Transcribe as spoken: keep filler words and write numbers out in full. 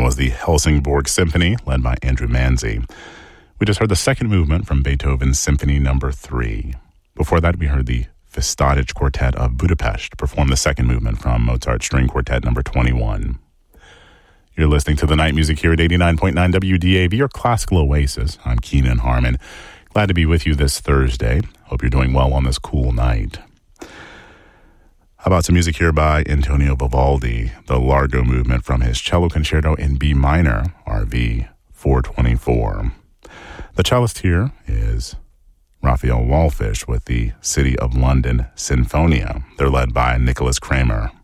was the Helsingborg Symphony, led by Andrew Manzi. We just heard the second movement from Beethoven's Symphony Number three. Before that, we heard the Festadich Quartet of Budapest perform the second movement from Mozart's String Quartet Number twenty-one. You're listening to the Night Music here at eighty-nine point nine W D A V, your classical oasis. I'm Keenan Harmon. Glad to be with you this Thursday. Hope you're doing well on this cool night. How about some music here by Antonio Vivaldi, the Largo movement from his cello concerto in B minor, R V four twenty-four. The cellist here is Raphael Wallfisch with the City of London Sinfonia. They're led by Nicholas Kramer.